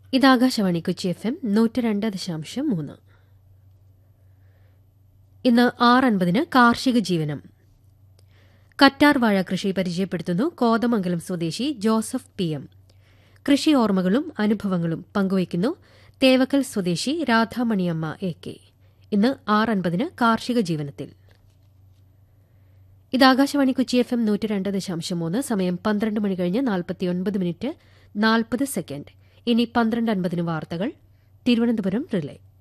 ഇത് ആകാശവാണി കൊച്ചി FM 102.3. ഇന്ന് 6:50 കാർഷിക ജീവനം. കറ്റാർ വാഴ കൃഷി പരിചയപ്പെടുത്തുന്നു കോതമംഗലം സ്വദേശി ജോസഫ് PM. കൃഷി ഓർമ്മകളും അനുഭവങ്ങളും പങ്കുവയ്ക്കുന്നു തേവക്കൽ സ്വദേശി രാധാമണിയമ്മ AK. ഇന്ന് 6:50 കാർഷിക ജീവനത്തിൽ. ഇത് ആകാശവാണി കൊച്ചി FM 102.3. സമയം 12 മണി കഴിഞ്ഞ് 49 മിനിറ്റ് 40 സെക്കൻഡ്. ഇനി 12:50 വാർത്തകൾ തിരുവനന്തപുരം റിലേ.